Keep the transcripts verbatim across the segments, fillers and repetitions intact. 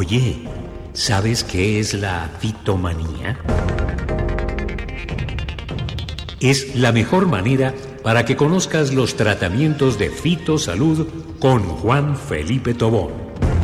Oye, ¿sabes qué es la fitomanía? Es la mejor manera para que conozcas los tratamientos de fitosalud con Juan Felipe Tobón.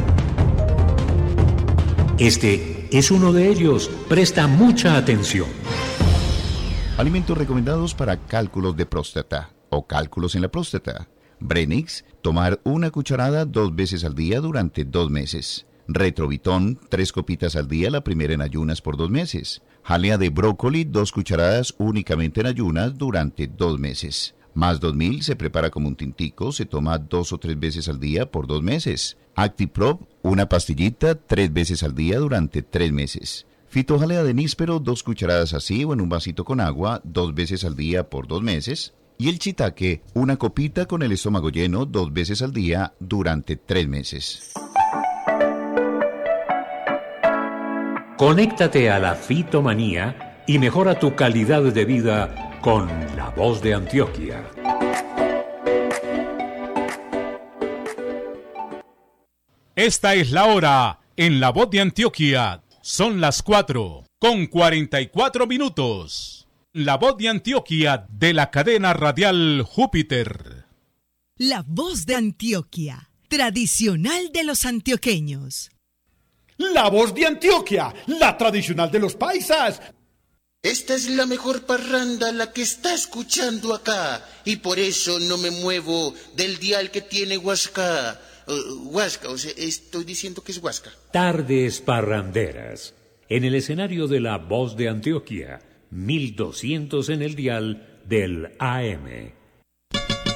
Este es uno de ellos. Presta mucha atención. Alimentos recomendados para cálculos de próstata o cálculos en la próstata. Brenix, tomar una cucharada dos veces al día durante dos meses. Retrovitón, tres copitas al día, la primera en ayunas por dos meses. Jalea de brócoli, dos cucharadas únicamente en ayunas durante dos meses. Más dos mil se prepara como un tintico, se toma dos o tres veces al día por dos meses. Actiprop, una pastillita, tres veces al día durante tres meses. Fitojalea de níspero, dos cucharadas así o en un vasito con agua, dos veces al día por dos meses. Y el shiitake, una copita con el estómago lleno, dos veces al día durante tres meses. Conéctate a la fitomanía y mejora tu calidad de vida con La Voz de Antioquia. Esta es la hora en La Voz de Antioquia. Son las cuatro con cuarenta y cuatro minutos. La Voz de Antioquia de la cadena radial Júpiter. La Voz de Antioquia, tradicional de los antioqueños. La Voz de Antioquia, la tradicional de los paisas. Esta es la mejor parranda, la que está escuchando acá, y por eso no me muevo del dial que tiene Huasca. Uh, Huasca, o sea, estoy diciendo que es Huasca. Tardes parranderas, en el escenario de La Voz de Antioquia, mil doscientos en el dial del A M.